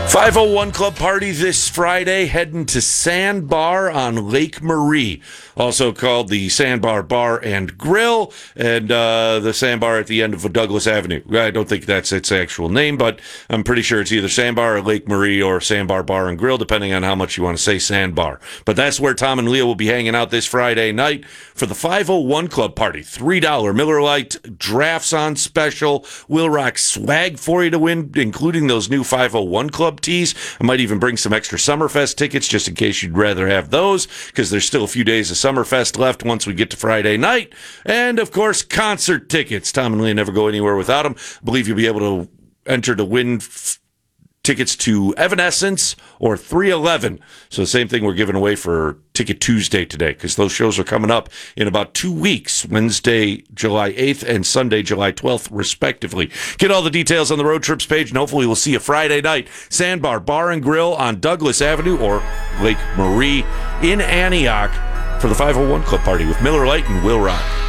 501 Club Party this Friday, heading to Sandbar on Lake Marie, also called the Sandbar Bar and Grill, and the Sandbar at the end of Douglas Avenue. I don't think that's its actual name, but I'm pretty sure it's either Sandbar or Lake Marie or Sandbar Bar and Grill, depending on how much you want to say Sandbar. But that's where Tom and Leah will be hanging out this Friday night for the 501 Club Party. $3 Miller Lite drafts on special. Will Rock swag for you to win, including those new 501 Club tees. I might even bring some extra Summerfest tickets just in case you'd rather have those, because there's still a few days of Summerfest left once we get to Friday night. And, of course, concert tickets. Tom and Leah never go anywhere without them. I believe you'll be able to enter to win tickets to Evanescence or 311. So the same thing we're giving away for Ticket Tuesday today, because those shows are coming up in about 2 weeks, Wednesday, July 8th and Sunday, July 12th, respectively. Get all the details on the road trips page, and hopefully we'll see you Friday night. Sandbar Bar and Grill on Douglas Avenue or Lake Marie in Antioch for the 501 Club Party with Miller Lite and Will Rock.